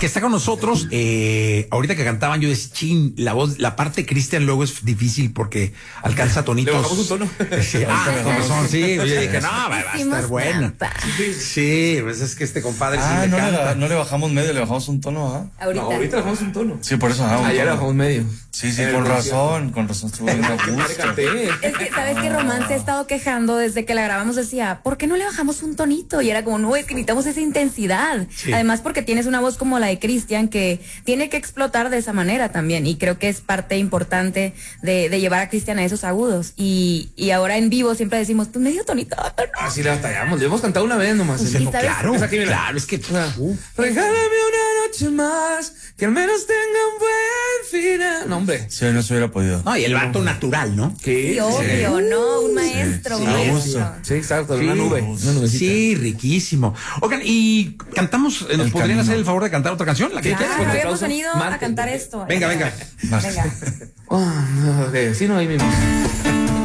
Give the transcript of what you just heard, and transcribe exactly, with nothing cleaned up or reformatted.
que está con nosotros. Eh, ahorita que cantaban, yo decía, chin, la voz, la parte Cristian luego es difícil porque alcanza tonitos. Le bajamos un tono. Sí, ah, con razón, sí. Yo dije, no, va, va a estar buena. Sí, Sí, pues es que este compadre Ah, sí le no, canta. le, no le bajamos medio, le bajamos un tono, ¿ah? ahorita. No, ahorita le bajamos un tono. Sí, por eso. Ah, un Ayer le tono. bajamos medio. Sí, sí, En con el razón, con razón estuvo bien a Qué padre gusto. canté. Es que, ¿sabes que Román se ha estado quejando desde que la grabamos? Decía, ¿por qué no le bajamos un tonito? Y era como, no, es que necesitamos esa intensidad. Sí. Además, porque tienes una voz como la de Cristian que tiene que explotar de esa manera también. Y creo que es parte importante de, de llevar a Cristian a esos agudos. Y, y ahora en vivo siempre decimos, pues medio tonito. ¿No? Así la batallamos. Le hemos cantado una vez nomás. Sí, ¿Y no, sabes? claro, Esa aquí, mira. claro, es que uh, Regálame una noche más, que al menos tenga un buen final. No, hombre. Sí, no se hubiera podido. no, y el vato natural, ¿no? ¿Qué? Sí, obvio, ¿no? Un maestro, sí, un a maestro. gusto. Sí, exacto. Sí. Una nube. Una nubecita. Sí, riquísimo. Oigan, y cantamos, ¿nos El podrían camino. hacer el favor de cantar otra canción? ¿La que Claro, quieras? Con habíamos aplauso. venido a Marte. cantar esto. Venga, venga. Venga. Oh, no, ok. Sí, no, ahí mismo.